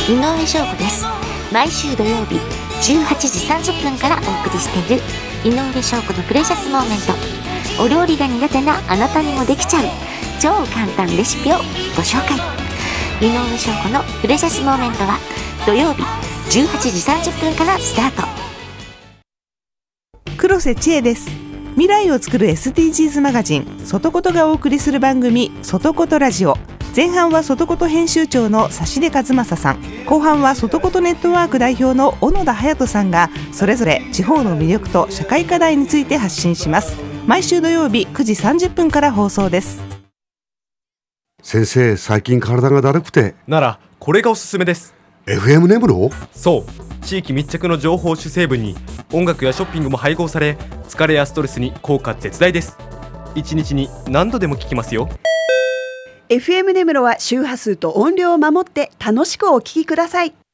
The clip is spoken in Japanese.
井上翔子です。毎週土曜日18時30分からお送りしている井上翔子のプレシャスモーメント。お料理が苦手なあなたにもできちゃう超簡単レシピをご紹介。井上翔子のプレシャスモーメントは土曜日18時30分からスタート。 黒瀬千恵です。未来を作る SDGs マガジン外ことがお送りする番組外ことラジオ。前半は外こと編集長の指出和正さん、後半は外ことネットワーク代表の小野田隼人さんがそれぞれ地方の魅力と社会課題について発信します。毎週土曜日9時30分から放送です。 先生、最近体がだるくて。 ならこれがおすすめです。 FM ネムロ？ そう、地域密着の情報主成分に音楽やショッピングも配合され、疲れやストレスに効果絶大です。1日に何度でも聞きますよ。 FM ネムロは周波数と音量を守って楽しくお聞きください。